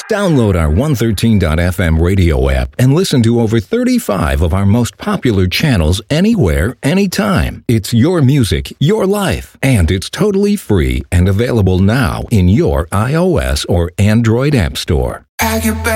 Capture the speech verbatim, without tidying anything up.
Download our one thirteen dot f m radio app and listen to over thirty-five of our most popular channels anywhere, anytime. It's your music, your life, and it's totally free and available now in your iOS or Android app store. Pack your